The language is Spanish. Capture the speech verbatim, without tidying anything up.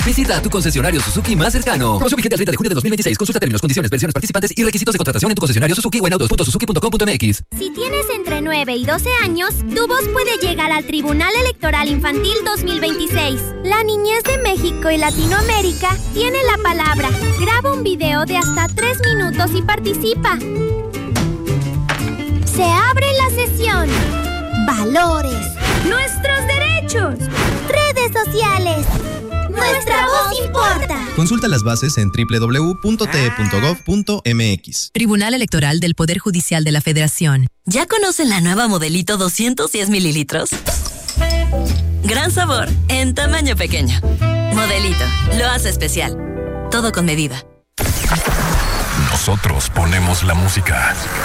Visita tu concesionario Suzuki más cercano. Promoción vigente al treinta de junio de dos mil veintiséis. Consulta términos, condiciones, versiones participantes y requisitos de contratación en tu concesionario Suzuki o en autos punto suzuki punto com punto m x. Si tienes entre nueve y doce años, tu voz puede llegar al Tribunal Electoral Infantil dos mil veintiséis. La niñez de México y Latinoamérica tiene la palabra. Graba un video de hasta tres minutos y participa. Se abre la sesión. Valores. Nuestros derechos. Redes sociales. Nuestra voz importa. Consulta las bases en doble u doble u doble u punto t e punto gov punto m x. Tribunal Electoral del Poder Judicial de la Federación. ¿Ya conocen la nueva Modelito doscientos diez mililitros? Gran sabor, en tamaño pequeño. Modelito, lo hace especial. Todo con medida. Nosotros ponemos la música.